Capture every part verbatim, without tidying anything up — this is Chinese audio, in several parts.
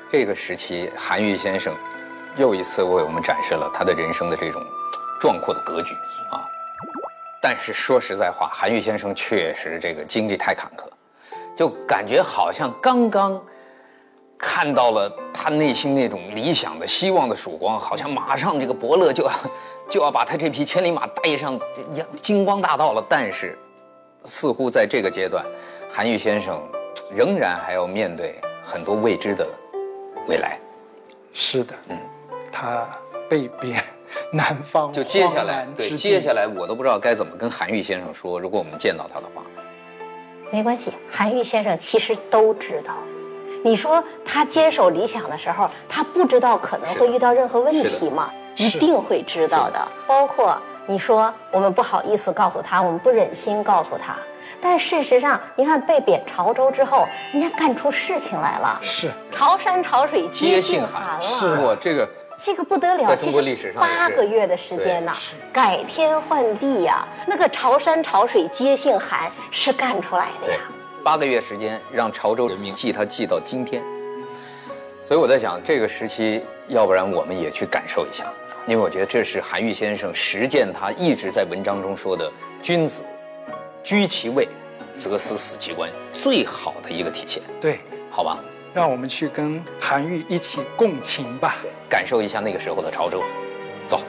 这个时期，韩愈先生又一次为我们展示了他的人生的这种壮阔的格局啊。但是说实在话，韩愈先生确实这个经历太坎坷，就感觉好像刚刚看到了他内心那种理想的、希望的曙光，好像马上这个伯乐就要就要把他这匹千里马带上金光大道了。但是，似乎在这个阶段，韩愈先生仍然还要面对很多未知的未来。 是的，嗯，他被贬南方， 就接下来，对，接下来我都不知道该怎么跟韩愈先生说。如果我们见到他的话， 没关系，韩愈先生其实都知道。你说他坚守理想的时候，他不知道可能会遇到任何问题吗？一定会知道的。包括你说我们不好意思告诉他，我们不忍心告诉他，但事实上，你看被贬潮州之后，人家干出事情来了， 是潮山潮水皆姓韩了， 是我这个这个不得了， 在中国历史上八个月的时间呢，改天换地呀、啊，那个潮山潮水皆姓韩是干出来的呀。 八个月时间让潮州人民记他记到今天，所以我在想，这个时期要不然我们也去感受一下，因为我觉得这是韩愈先生实践他一直在文章中说的“君子居其位，则思死其官”最好的一个体现。 对， 好吧， 让我们去跟韩愈一起共情吧， 感受一下那个时候的潮州。走。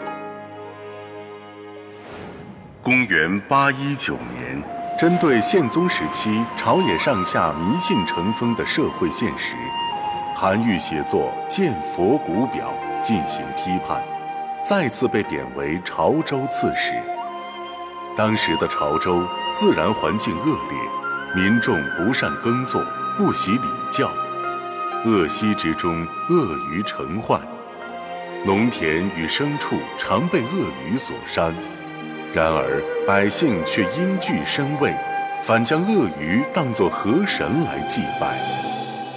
公元八一九年。针对宪宗时期朝野上下迷信成风的社会现实，韩愈写作《谏佛骨表》进行批判，再次被贬为潮州刺史。当时的潮州自然环境恶劣，民众不善耕作，不习礼教，恶习之中恶鱼成患，农田与牲畜常被恶鱼所伤。然而百姓却因惧生畏，反将鳄鱼当作河神来祭拜，